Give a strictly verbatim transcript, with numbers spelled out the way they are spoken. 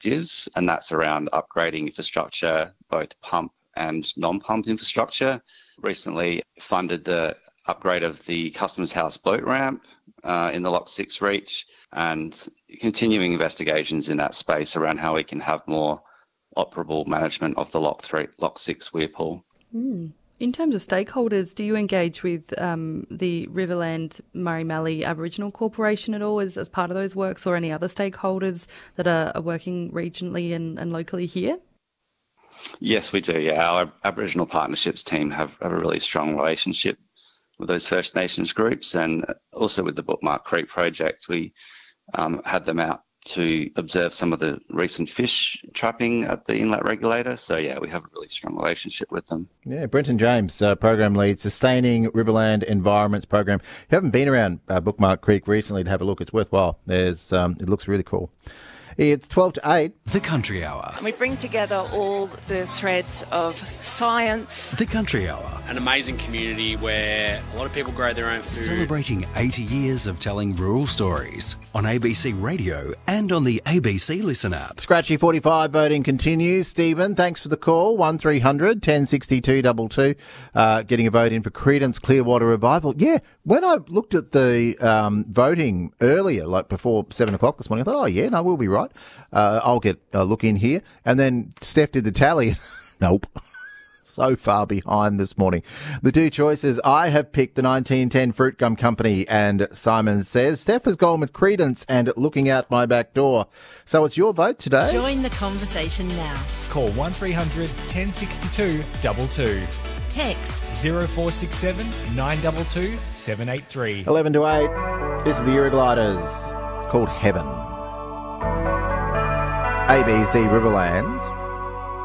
objectives, and that's around upgrading infrastructure, both pump and non-pump infrastructure. Recently funded the upgrade of the Customs House boat ramp uh, in the Lock six Reach, and continuing investigations in that space around how we can have more operable management of the Lock three, Lock six weir pool. Mm. In terms of stakeholders, do you engage with um, the Riverland Murray Mallee Aboriginal Corporation at all as, as part of those works, or any other stakeholders that are, are working regionally and, and locally here? Yes, we do. Yeah, our Aboriginal Partnerships team have, have a really strong relationship with those First Nations groups, and also with the Bookmark Creek project, we um, had them out to observe some of the recent fish trapping at the inlet regulator. So, yeah, we have a really strong relationship with them. Yeah, Brenton James, uh, Program Lead, Sustaining Riverland Environments Program. If you haven't been around uh, Bookmark Creek recently to have a look, it's worthwhile. There's, um, it looks really cool. It's twelve to eight. The Country Hour. We bring together all the threads of science. The Country Hour. An amazing community where a lot of people grow their own food. Celebrating eighty years of telling rural stories on A B C Radio and on the A B C Listen app. Scratchy forty-five voting continues. Stephen, thanks for the call. one three hundred ten sixty-two two two. Uh, getting a vote in for Credence Clearwater Revival. Yeah, when I looked at the um, voting earlier, like before seven o'clock this morning, I thought, oh yeah, no, we'll be right. Uh, I'll get a look in here. And then Steph did the tally. Nope. So far behind this morning. The two choices, I have picked the nineteen ten Fruit Gum Company, and Simon says Steph has gone with Credence and Looking Out My Back Door. So it's your vote today. Join the conversation now. Call one three hundred ten sixty-two two two. Text zero four six seven nine two two seven eight three. eleven to eight. This is the Eurogliders. It's called Heaven. A B C Riverland.